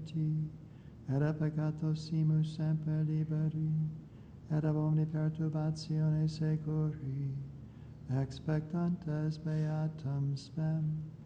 virtuti, et a peccatosimus semper liberi, et ab omni perturbatione securi, expectantes beatum spem.